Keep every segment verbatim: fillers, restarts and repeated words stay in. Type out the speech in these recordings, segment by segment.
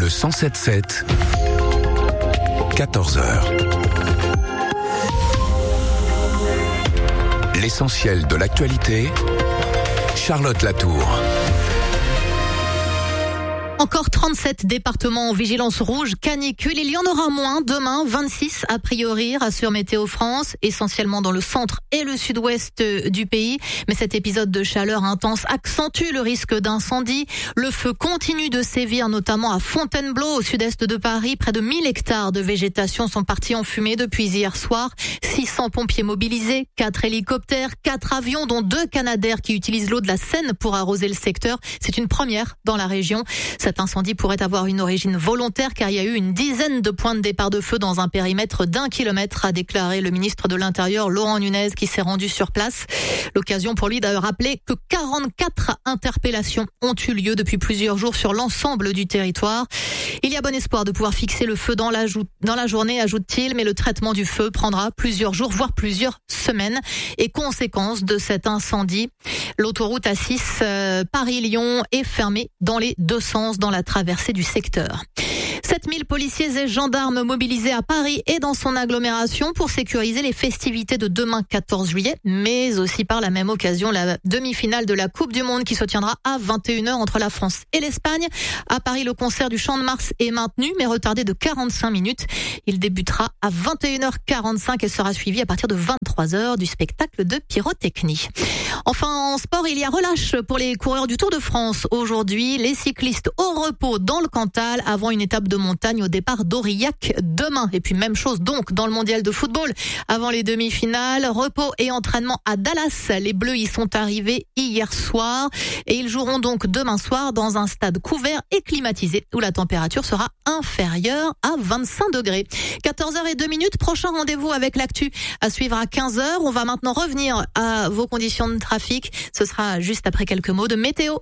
cent sept sept, quatorze heures. L'essentiel de l'actualité, Charlotte Latour. Encore trente-sept départements en vigilance rouge canicule. Il y en aura moins demain, vingt-six a priori, rassure Météo France, essentiellement dans le centre et le sud-ouest du pays. Mais cet épisode de chaleur intense accentue le risque d'incendie. Le feu continue de sévir, notamment à Fontainebleau, au sud-est de Paris. Près de mille hectares de végétation sont partis en fumée depuis hier soir. six cents pompiers mobilisés, quatre hélicoptères, quatre avions, dont deux Canadair qui utilisent l'eau de la Seine pour arroser le secteur. C'est une première dans la région. Cet incendie pourrait avoir une origine volontaire car il y a eu une dizaine de points de départ de feu dans un périmètre d'un kilomètre, a déclaré le ministre de l'Intérieur Laurent Nunez qui s'est rendu sur place. L'occasion pour lui de rappeler que quarante-quatre interpellations ont eu lieu depuis plusieurs jours sur l'ensemble du territoire. Il y a bon espoir de pouvoir fixer le feu dans la, jou- dans la journée, ajoute-t-il, mais le traitement du feu prendra plusieurs jours, voire plusieurs semaines. Et conséquence de cet incendie, l'autoroute A six euh, Paris-Lyon est fermée dans les deux sens dans la traversée du secteur. sept mille policiers et gendarmes mobilisés à Paris et dans son agglomération pour sécuriser les festivités de demain quatorze juillet, mais aussi par la même occasion la demi-finale de la Coupe du Monde qui se tiendra à vingt et une heures entre la France et l'Espagne. À Paris, le concert du Champ de Mars est maintenu mais retardé de quarante-cinq minutes. Il débutera à vingt et une heures quarante-cinq et sera suivi à partir de vingt-trois heures du spectacle de pyrotechnie. Enfin, en sport, il y a relâche pour les coureurs du Tour de France. Aujourd'hui, les cyclistes au repos dans le Cantal avant une étape de montagne au départ d'Aurillac demain. Et puis même chose donc dans le mondial de football. Avant les demi-finales, repos et entraînement à Dallas. Les Bleus y sont arrivés hier soir et ils joueront donc demain soir dans un stade couvert et climatisé où la température sera inférieure à vingt-cinq degrés. quatorze heures zéro deux minutes, prochain rendez-vous avec l'actu à suivre à quinze heures. On va maintenant revenir à vos conditions de trafic. Ce sera juste après quelques mots de météo.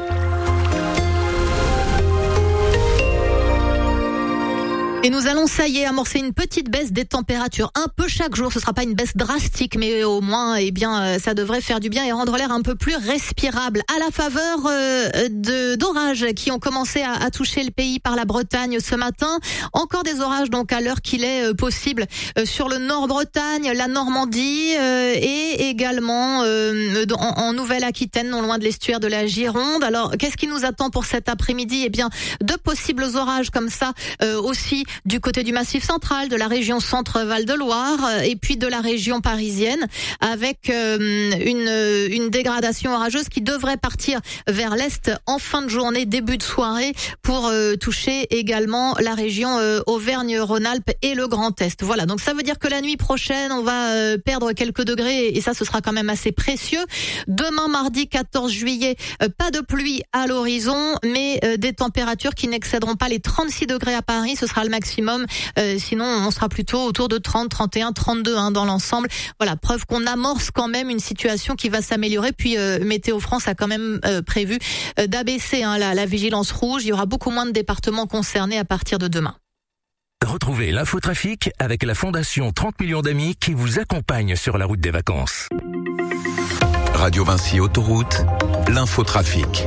Et nous allons, ça y est, amorcer une petite baisse des températures. Un peu chaque jour, ce sera pas une baisse drastique, mais au moins, eh bien, ça devrait faire du bien et rendre l'air un peu plus respirable. À la faveur euh, de d'orages qui ont commencé à, à toucher le pays par la Bretagne ce matin. Encore des orages, donc, à l'heure qu'il est euh, possible euh, sur le Nord-Bretagne, la Normandie euh, et également euh, en, en Nouvelle-Aquitaine, non loin de l'estuaire de la Gironde. Alors, qu'est-ce qui nous attend pour cet après-midi? Eh bien, de possibles orages comme ça euh, aussi du côté du Massif central, de la région Centre-Val de Loire et puis de la région parisienne avec euh, une, une dégradation orageuse qui devrait partir vers l'est en fin de journée, début de soirée pour euh, toucher également la région euh, Auvergne-Rhône-Alpes et le Grand Est. Voilà, donc ça veut dire que la nuit prochaine, on va euh, perdre quelques degrés et ça, ce sera quand même assez précieux. Demain, mardi quatorze juillet, euh, pas de pluie à l'horizon, mais euh, des températures qui n'excéderont pas les trente-six degrés à Paris. Ce sera le maximum, euh, sinon on sera plutôt autour de trente, trente et un, trente-deux hein, dans l'ensemble. Voilà, preuve qu'on amorce quand même une situation qui va s'améliorer. Puis euh, Météo France a quand même euh, prévu euh, d'abaisser hein, la, la vigilance rouge. Il y aura beaucoup moins de départements concernés à partir de demain. Retrouvez l'infotrafic avec la Fondation trente millions d'amis qui vous accompagne sur la route des vacances. Radio Vinci Autoroute, l'infotrafic.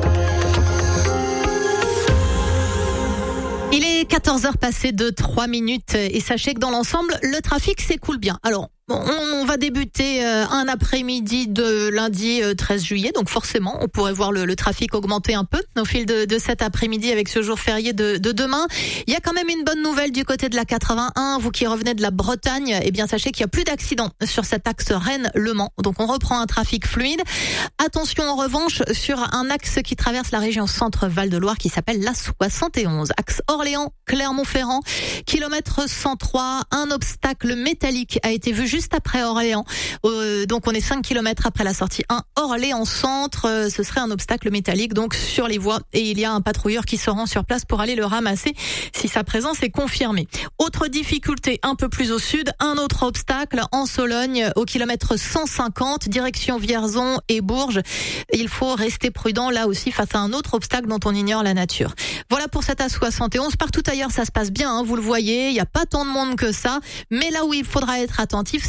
Il est quatorze heures passées de trois minutes et sachez que dans l'ensemble, le trafic s'écoule bien. Alors, on va débuter un après-midi de lundi treize juillet, donc forcément, on pourrait voir le, le trafic augmenter un peu au fil de, de cet après-midi avec ce jour férié de, de demain. Il y a quand même une bonne nouvelle du côté de la quatre-vingt-un. Vous qui revenez de la Bretagne, eh bien sachez qu'il n'y a plus d'accidents sur cet axe Rennes-Le Mans. Donc on reprend un trafic fluide. Attention en revanche sur un axe qui traverse la région Centre-Val de Loire qui s'appelle la soixante et onze. Axe Orléans-Clermont-Ferrand, kilomètre cent trois. Un obstacle métallique a été vu juste juste après Orléans. Euh, donc on est cinq kilomètres après la sortie un, Orléans Centre. Euh, ce serait un obstacle métallique donc sur les voies et il y a un patrouilleur qui se rend sur place pour aller le ramasser si sa présence est confirmée. Autre difficulté un peu plus au sud, un autre obstacle en Sologne au kilomètre cent cinquante, direction Vierzon et Bourges. Il faut rester prudent là aussi face à un autre obstacle dont on ignore la nature. Voilà pour cette A soixante et onze. Partout ailleurs ça se passe bien, hein, vous le voyez, il n'y a pas tant de monde que ça. Mais là où il faudra être attentif,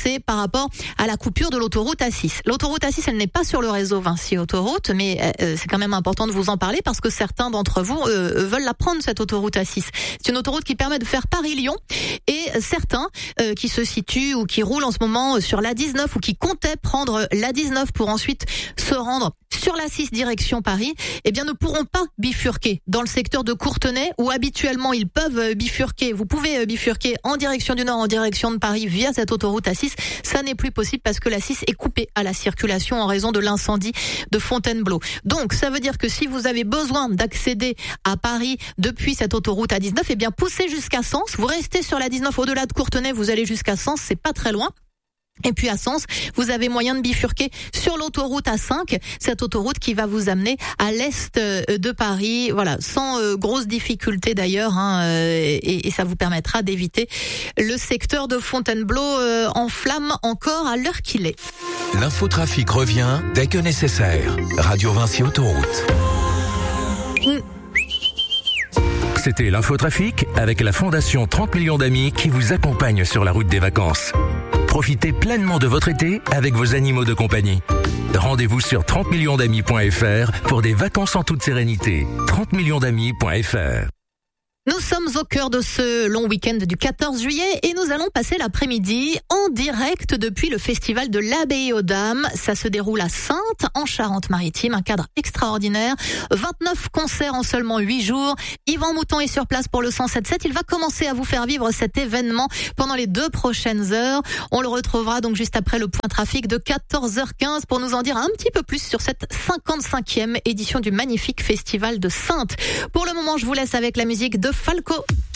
c'est par rapport à la coupure de l'autoroute A six. L'autoroute A six, elle n'est pas sur le réseau Vinci Autoroute, mais euh, c'est quand même important de vous en parler parce que certains d'entre vous euh, veulent la prendre, cette autoroute A six. C'est une autoroute qui permet de faire Paris-Lyon, et certains euh, qui se situent ou qui roulent en ce moment sur l'A dix-neuf ou qui comptaient prendre l'A dix-neuf pour ensuite se rendre sur l'A six direction Paris, eh bien ne pourront pas bifurquer dans le secteur de Courtenay où habituellement ils peuvent bifurquer. Vous pouvez bifurquer en direction du nord, en direction de Paris via cette autoroute A six. Ça n'est plus possible parce que l'A six est coupée à la circulation en raison de l'incendie de Fontainebleau. Donc ça veut dire que si vous avez besoin d'accéder à Paris depuis cette autoroute A dix-neuf, eh bien poussez jusqu'à Sens. Vous restez sur l'A dix-neuf au-delà de Courtenay, vous allez jusqu'à Sens, c'est pas très loin. Et puis à Sens, vous avez moyen de bifurquer sur l'autoroute A cinq, cette autoroute qui va vous amener à l'est de Paris, voilà, sans euh, grosse difficulté d'ailleurs, hein, euh, et, et ça vous permettra d'éviter le secteur de Fontainebleau euh, en flammes encore à l'heure qu'il est. L'infotrafic revient dès que nécessaire. Radio Vinci Autoroute. Mmh. C'était l'infotrafic avec la Fondation trente millions d'amis qui vous accompagne sur la route des vacances. Profitez pleinement de votre été avec vos animaux de compagnie. Rendez-vous sur trente millions d'amis point f r pour des vacances en toute sérénité. trente millions d'amis point f r. Nous sommes au cœur de ce long week-end du quatorze juillet et nous allons passer l'après-midi en direct depuis le festival de l'Abbaye aux Dames. Ça se déroule à Saintes, en Charente-Maritime, un cadre extraordinaire. vingt-neuf concerts en seulement huit jours. Yvan Mouton est sur place pour le cent sept sept. Il va commencer à vous faire vivre cet événement pendant les deux prochaines heures. On le retrouvera donc juste après le point trafic de quatorze heures quinze pour nous en dire un petit peu plus sur cette cinquante-cinquième édition du magnifique festival de Saintes. Pour le moment, je vous laisse avec la musique de Falco.